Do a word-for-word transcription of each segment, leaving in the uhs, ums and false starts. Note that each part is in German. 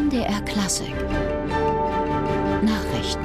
M D R Klassik Nachrichten.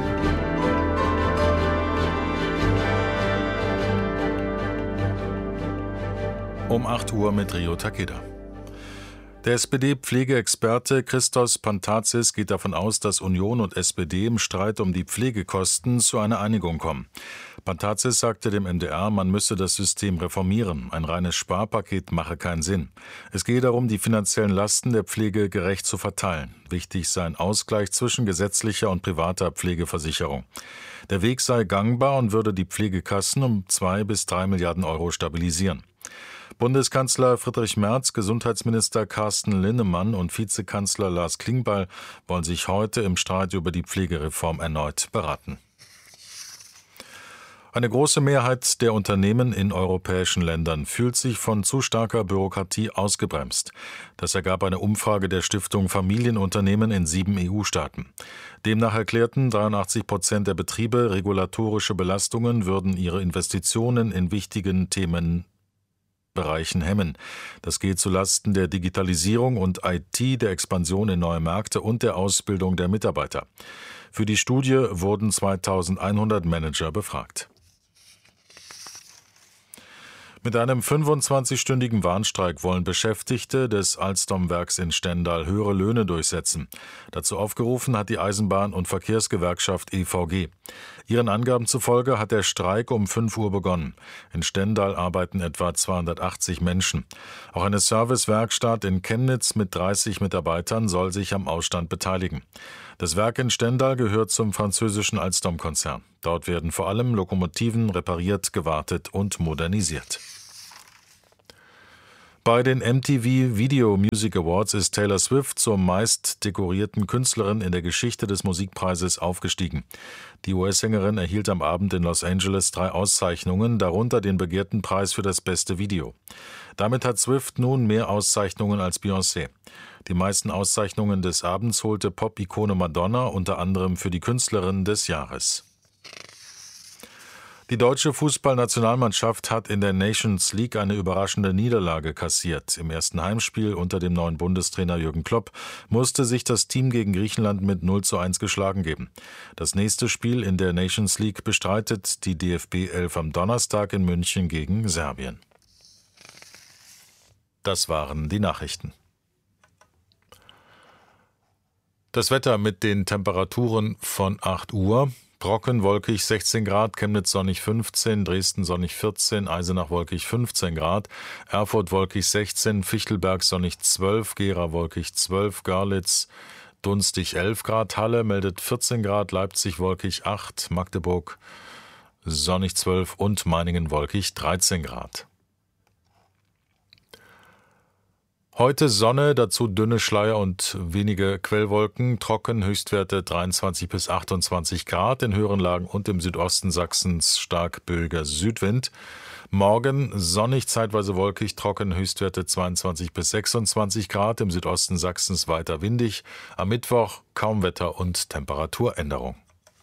Um acht Uhr mit Rio Takeda. Der S P D-Pflegeexperte Christos Pantazis geht davon aus, dass Union und S P D im Streit um die Pflegekosten zu einer Einigung kommen. Pantazis sagte dem M D R, man müsse das System reformieren. Ein reines Sparpaket mache keinen Sinn. Es gehe darum, die finanziellen Lasten der Pflege gerecht zu verteilen. Wichtig sei ein Ausgleich zwischen gesetzlicher und privater Pflegeversicherung. Der Weg sei gangbar und würde die Pflegekassen um zwei bis drei Milliarden Euro stabilisieren. Bundeskanzler Friedrich Merz, Gesundheitsminister Carsten Linnemann und Vizekanzler Lars Klingbeil wollen sich heute im Streit über die Pflegereform erneut beraten. Eine große Mehrheit der Unternehmen in europäischen Ländern fühlt sich von zu starker Bürokratie ausgebremst. Das ergab eine Umfrage der Stiftung Familienunternehmen in sieben E U-Staaten. Demnach erklärten dreiundachtzig Prozent der Betriebe, regulatorische Belastungen würden ihre Investitionen in wichtigen Themen Bereichen hemmen. Das geht zulasten der Digitalisierung und I T, der Expansion in neue Märkte und der Ausbildung der Mitarbeiter. Für die Studie wurden zweitausendeinhundert Manager befragt. Mit einem fünfundzwanzigstündigen Warnstreik wollen Beschäftigte des Alstom-Werks in Stendal höhere Löhne durchsetzen. Dazu aufgerufen hat die Eisenbahn- und Verkehrsgewerkschaft E V G. Ihren Angaben zufolge hat der Streik um fünf Uhr begonnen. In Stendal arbeiten etwa zweihundertachtzig Menschen. Auch eine Servicewerkstatt in Chemnitz mit dreißig Mitarbeitern soll sich am Ausstand beteiligen. Das Werk in Stendal gehört zum französischen Alstom-Konzern. Dort werden vor allem Lokomotiven repariert, gewartet und modernisiert. Bei den M T V Video Music Awards ist Taylor Swift zur meist dekorierten Künstlerin in der Geschichte des Musikpreises aufgestiegen. Die U S-Sängerin erhielt am Abend in Los Angeles drei Auszeichnungen, darunter den begehrten Preis für das beste Video. Damit hat Swift nun mehr Auszeichnungen als Beyoncé. Die meisten Auszeichnungen des Abends holte Pop-Ikone Madonna, unter anderem für die Künstlerin des Jahres. Die deutsche Fußballnationalmannschaft hat in der Nations League eine überraschende Niederlage kassiert. Im ersten Heimspiel unter dem neuen Bundestrainer Jürgen Klopp musste sich das Team gegen Griechenland mit null zu eins geschlagen geben. Das nächste Spiel in der Nations League bestreitet die D F B elf am Donnerstag in München gegen Serbien. Das waren die Nachrichten. Das Wetter mit den Temperaturen von acht Uhr. Trocken, wolkig sechzehn Grad, Chemnitz sonnig fünfzehn, Dresden sonnig vierzehn, Eisenach wolkig fünfzehn Grad, Erfurt wolkig sechzehn, Fichtelberg sonnig zwölf, Gera wolkig zwölf, Görlitz dunstig elf Grad, Halle meldet vierzehn Grad, Leipzig wolkig acht, Magdeburg sonnig zwölf und Meiningen wolkig dreizehn Grad. Heute Sonne, dazu dünne Schleier und wenige Quellwolken, trocken, Höchstwerte dreiundzwanzig bis achtundzwanzig Grad, in höheren Lagen und im Südosten Sachsens stark böiger Südwind. Morgen sonnig, zeitweise wolkig, trocken, Höchstwerte zweiundzwanzig bis sechsundzwanzig Grad, im Südosten Sachsens weiter windig. Am Mittwoch kaum Wetter und Temperaturänderung.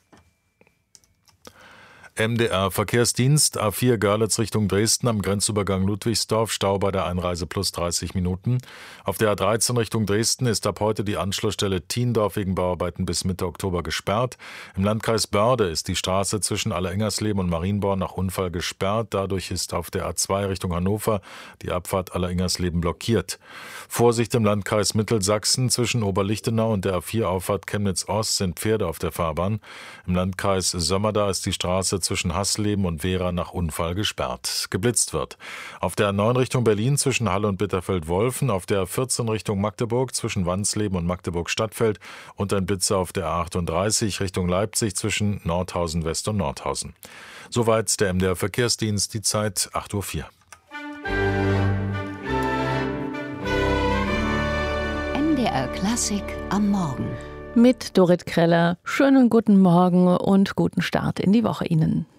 M D R Verkehrsdienst, A vier Görlitz Richtung Dresden am Grenzübergang Ludwigsdorf, Stau bei der Einreise plus dreißig Minuten. Auf der A dreizehn Richtung Dresden ist ab heute die Anschlussstelle Thiendorf wegen Bauarbeiten bis Mitte Oktober gesperrt. Im Landkreis Börde ist die Straße zwischen Allerengersleben und Marienborn nach Unfall gesperrt. Dadurch ist auf der A zwei Richtung Hannover die Abfahrt Allerengersleben blockiert. Vorsicht im Landkreis Mittelsachsen, zwischen Oberlichtenau und der A vier Auffahrt Chemnitz Ost sind Pferde auf der Fahrbahn. Im Landkreis Sömmerda ist die Straße zwischen Hassleben und Vera nach Unfall gesperrt. Geblitzt wird. Auf der A neun Richtung Berlin zwischen Halle und Bitterfeld-Wolfen, auf der A vierzehn Richtung Magdeburg zwischen Wansleben und Magdeburg-Stadtfeld und ein Blitzer auf der A achtunddreißig Richtung Leipzig zwischen Nordhausen West und Nordhausen. Soweit der M D R Verkehrsdienst, die Zeit acht Uhr vier. M D R Klassik am Morgen. Mit Dorit Kreller. Schönen guten Morgen und guten Start in die Woche Ihnen.